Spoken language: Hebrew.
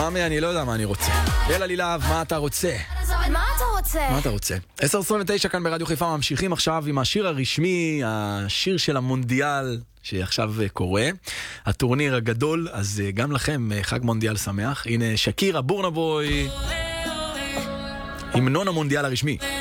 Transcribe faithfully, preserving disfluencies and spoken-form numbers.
מאמי, אני לא יודע מה אני רוצה. אלה לילב, מה אתה רוצה? מה אתה רוצה? מה אתה רוצה? עשר עשרים ותשע כאן ברדיו חיפה, ממשיכים עכשיו עם השיר הרשמי, השיר של המונדיאל שעכשיו קורה, הטורניר הגדול, אז גם לכם חג מונדיאל שמח. הנה שקירה בורנה בוי, המנון המונדיאל הרשמי.